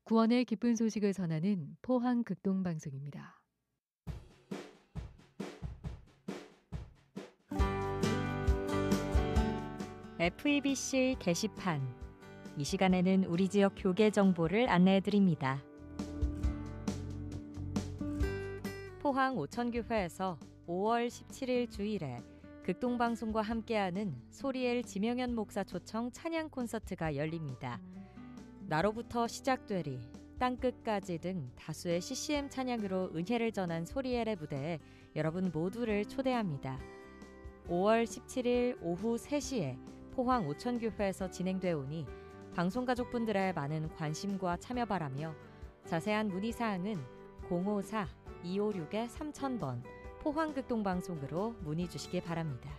구원의 기쁜 소식을 전하는 포항 극동방송입니다. FEBC 게시판. 이 시간에는 우리 지역 교계 정보를 안내해드립니다. 포항 오천교회에서 5월 17일 주일에 극동방송과 함께하는 소리엘 지명현 목사 초청 찬양 콘서트가 열립니다. 나로부터 시작되리, 땅끝까지 등 다수의 CCM 찬양으로 은혜를 전한 소리엘의 무대에 여러분 모두를 초대합니다. 5월 17일 오후 3시에 포항 오천교회에서 진행되어 오니 방송가족분들의 많은 관심과 참여 바라며 자세한 문의사항은 054-256-3000번 포항극동방송으로 문의 주시기 바랍니다.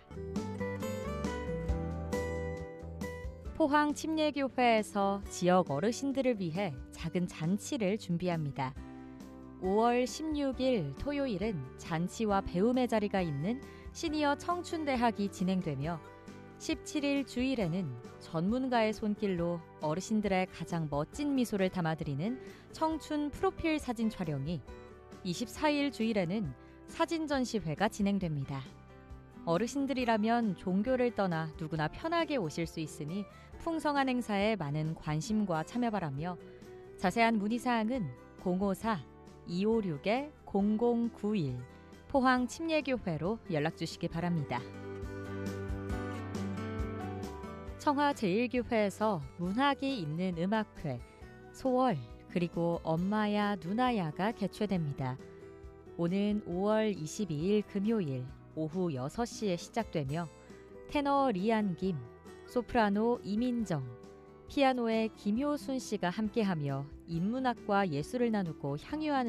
포항 침례교회에서 지역 어르신들을 위해 작은 잔치를 준비합니다. 5월 16일 토요일은 잔치와 배움의 자리가 있는 시니어 청춘대학이 진행되며 17일 주일에는 전문가의 손길로 어르신들의 가장 멋진 미소를 담아드리는 청춘 프로필 사진 촬영이, 24일 주일에는 사진 전시회가 진행됩니다. 어르신들이라면 종교를 떠나 누구나 편하게 오실 수 있으니 풍성한 행사에 많은 관심과 참여 바라며 자세한 문의사항은 054-256-0091 포항 침례교회로 연락주시기 바랍니다. 청하제일교회에서 문학이 있는 음악회 소월 그리고 엄마야 누나야가 개최됩니다. 오는 5월 22일 금요일 오후 6시에 시작되며 테너 리안김, 소프라노 이민정, 피아노의 김효순 씨가 함께하며 인문학과 예술을 나누고 향유하는